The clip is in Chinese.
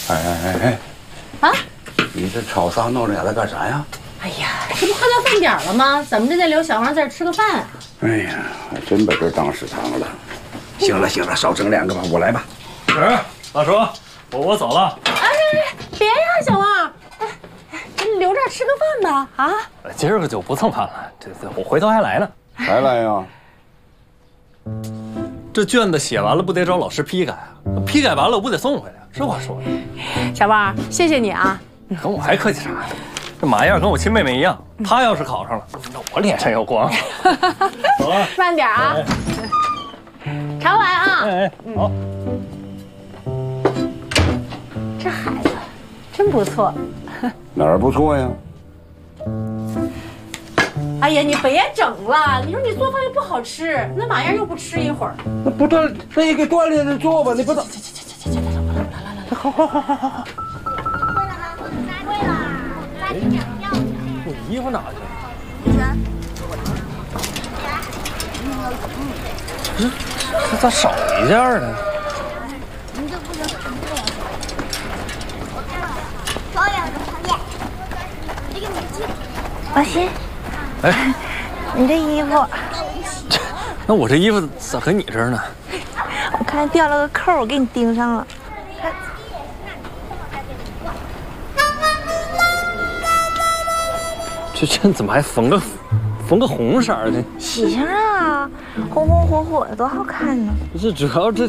哎！ 啊！ 你这吵啥闹俩的干啥呀？ 哎呀，这不快到饭点了吗？怎么着得留小王在这吃个饭啊？ 哎呀，还真把这当食堂了。行了，少整2个吧，我来吧。 是，大叔，我走了。 哎，别呀，小王，你留这儿吃个饭吧啊！ 今儿个就不蹭饭了，我回头还来呢。 还来呀？ 这卷子写完了，不得找老师批改啊？批改完了，我不得送回来？这话说的。 小王，谢谢你啊！ 跟我还客气啥？这马燕跟我亲妹妹一样，她要是考上了，那我脸上有光。走了， 慢点啊，常来啊！ 哎，好。 这孩子真不错。 哪儿不错呀？ 哎呀，你别整了！你说你做饭又不好吃，那马燕又不吃一会儿。 那不锻，那也给锻炼着做吧，你不能。 来，好。 我衣服哪去了？这咋少一件呢？ 老辛， 哎， 你这衣服， 那我这衣服咋搁你这儿呢？ 我看掉了个扣，我给你钉上了。 这怎么还缝个红色的？ 洗上啊，红红火火的，多好看呢！ 不是，主要这